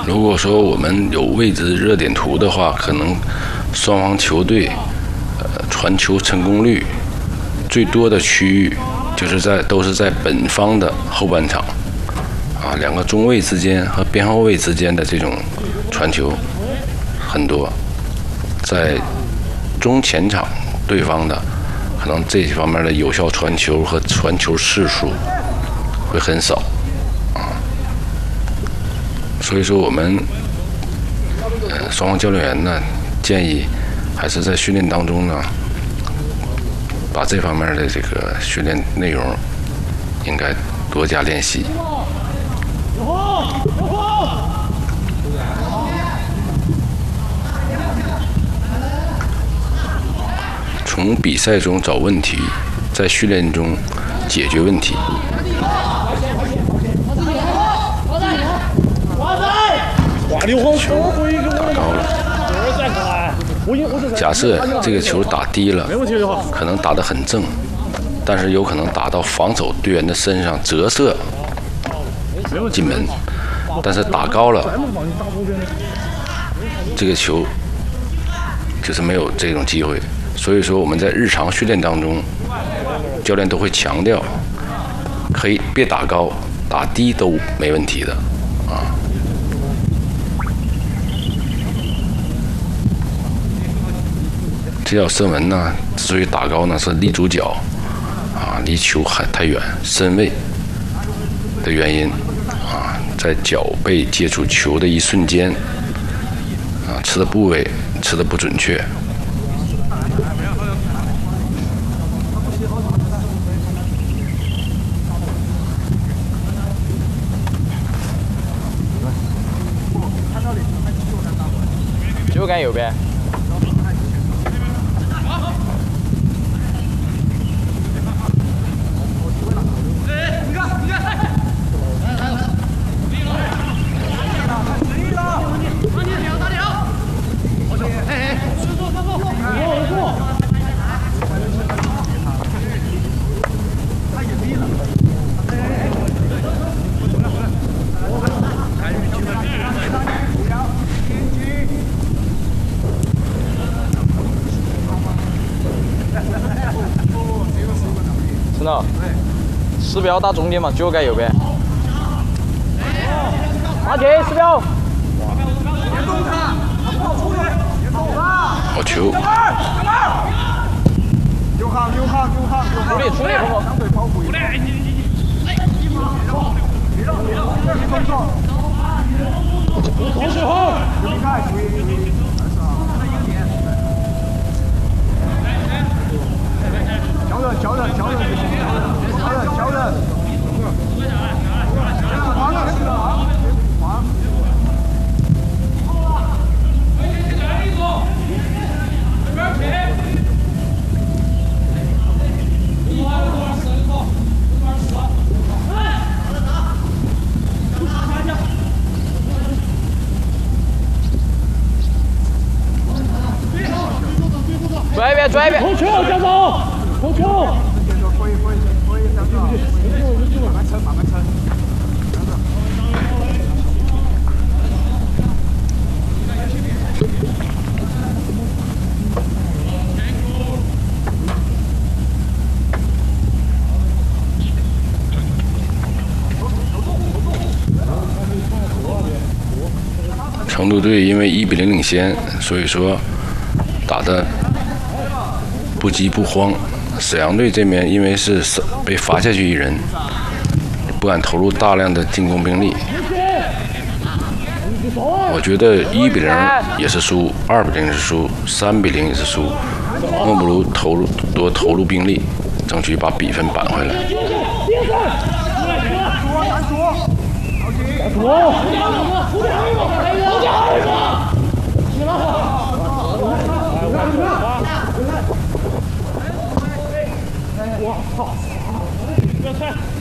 如果说我们有位置热点图的话，可能双方球队传球成功率最多的区域都是在本方的后半场啊，两个中卫之间和边后卫之间的这种传球很多，在中前场对方的可能这方面的有效传球和传球次数会很少啊，所以说我们双方教练员呢建议还是在训练当中呢，把这方面的这个训练内容应该多加练习。从比赛中找问题，在训练中解决问题。球打高了，假设这个球打低了，可能打得很正，但是有可能打到防守队员的身上折射进门，但是打高了，这个球就是没有这种机会。所以说我们在日常训练当中，教练都会强调，可以别打高，打低都没问题的啊。这脚射门呢，之所以打高呢，是立足脚啊，离球太远，身位的原因啊，在脚背接触球的一瞬间啊，吃的部位吃的不准确。 就该右边。陈导，十标打中间嘛，就该右边。马杰，十标。 好球！ 出力，出力，同时好。 脚人， 拽一边， 头球，江总，头球。慢慢撑。 成都队因为1比0领先，所以说打得不急不慌。沈阳队这边因为是被罚下去一人，不敢投入大量的进攻兵力。我觉得1比0也是输，2比0是输，3比0也是输，莫不如多投入兵力，争取把比分扳回来。 我操！不要踹！